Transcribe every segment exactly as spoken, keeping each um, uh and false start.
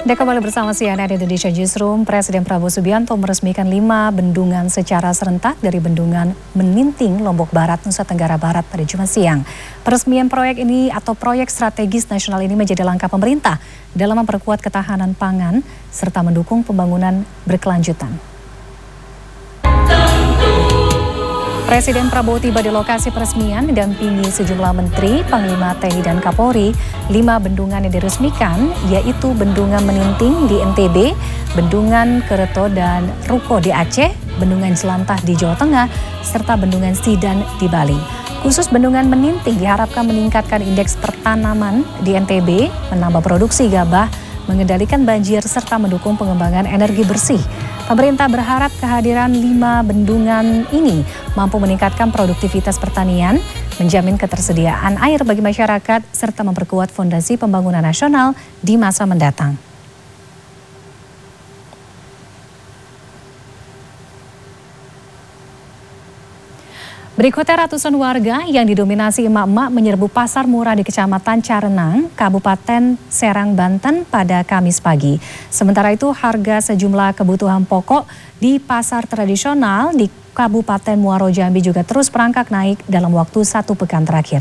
Anda kembali bersama C N N Indonesia Newsroom. Presiden Prabowo Subianto meresmikan lima bendungan secara serentak dari Bendungan Meninting, Lombok Barat, Nusa Tenggara Barat pada Jumat siang. Peresmian proyek ini atau proyek strategis nasional ini menjadi langkah pemerintah dalam memperkuat ketahanan pangan serta mendukung pembangunan berkelanjutan. Presiden Prabowo tiba di lokasi peresmian didampingi sejumlah menteri, panglima T N I dan Kapolri. Lima bendungan yang diresmikan yaitu Bendungan Meninting di N T B, Bendungan Kereto dan Ruko di Aceh, Bendungan Jelantah di Jawa Tengah, serta Bendungan Sidan di Bali. Khusus Bendungan Meninting diharapkan meningkatkan indeks pertanaman di N T B, menambah produksi gabah, mengendalikan banjir, serta mendukung pengembangan energi bersih. Pemerintah berharap kehadiran lima bendungan ini mampu meningkatkan produktivitas pertanian, menjamin ketersediaan air bagi masyarakat, serta memperkuat fondasi pembangunan nasional di masa mendatang. Berikutnya ratusan warga yang didominasi emak-emak menyerbu pasar murah di Kecamatan Carenang, Kabupaten Serang, Banten pada Kamis pagi. Sementara itu harga sejumlah kebutuhan pokok di pasar tradisional di Kabupaten Muaro Jambi juga terus merangkak naik dalam waktu satu pekan terakhir.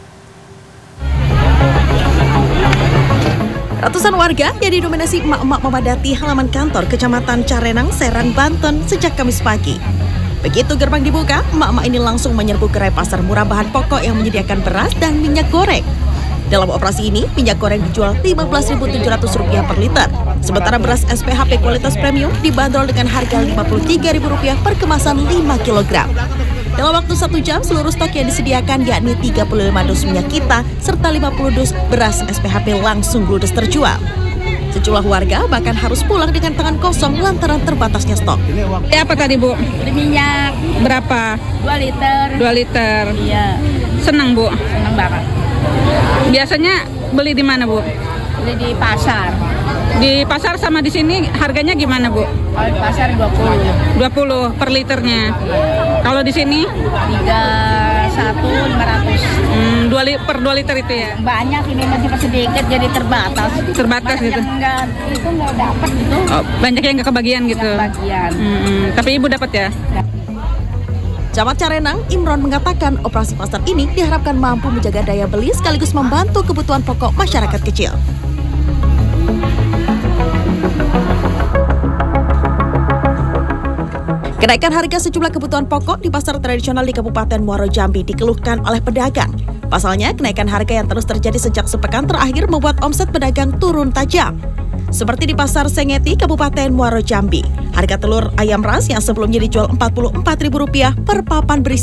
Ratusan warga yang didominasi emak-emak memadati halaman kantor Kecamatan Carenang, Serang, Banten sejak Kamis pagi. Begitu gerbang dibuka, emak-emak ini langsung menyerbu gerai pasar murah bahan pokok yang menyediakan beras dan minyak goreng. Dalam operasi ini, minyak goreng dijual lima belas ribu tujuh ratus rupiah per liter. Sementara beras S P H P kualitas premium dibanderol dengan harga lima puluh tiga ribu rupiah per kemasan lima kilogram. Dalam waktu satu jam, seluruh stok yang disediakan yakni tiga puluh lima dus minyak kita serta lima puluh dus beras S P H P langsung ludes terjual. Sejumlah warga bahkan harus pulang dengan tangan kosong lantaran terbatasnya stok. Apa tadi, Bu? Beli minyak. Berapa? dua liter. dua liter. Iya. Senang, Bu? Senang banget. Biasanya beli di mana, Bu? Beli di pasar. Di pasar sama di sini harganya gimana, Bu? Kalau di pasar dua puluh. dua puluh per liternya. Kalau di sini? tiga puluh satu lima ratus. Hmm, dua li per dua liter itu ya? Banyak ini masih sedikit jadi terbatas. Terbatas banyak gitu? Yang enggak, itu nggak dapat gitu. Oh, banyak yang nggak kebagian gitu? Nggak kebagian. Hmm, tapi Ibu dapat ya? Camat Carenang, Imron mengatakan operasi pasar ini diharapkan mampu menjaga daya beli sekaligus membantu kebutuhan pokok masyarakat kecil. Kenaikan harga sejumlah kebutuhan pokok di pasar tradisional di Kabupaten Muaro Jambi dikeluhkan oleh pedagang. Pasalnya, kenaikan harga yang terus terjadi sejak sepekan terakhir membuat omset pedagang turun tajam. Seperti di Pasar Sengeti, Kabupaten Muaro Jambi, harga telur ayam ras yang sebelumnya dijual empat puluh empat ribu rupiah per papan berisi